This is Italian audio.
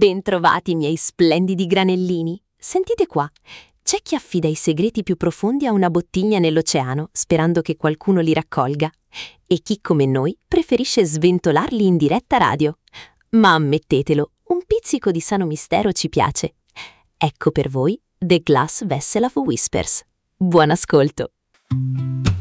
Bentrovati, miei splendidi granellini. Sentite qua. C'è chi affida i segreti più profondi a una bottiglia nell'oceano, sperando che qualcuno li raccolga, e chi, come noi, preferisce sventolarli in diretta radio. Ma ammettetelo, un pizzico di sano mistero ci piace. Ecco per voi The Glass Vessel of Whispers. Buon ascolto!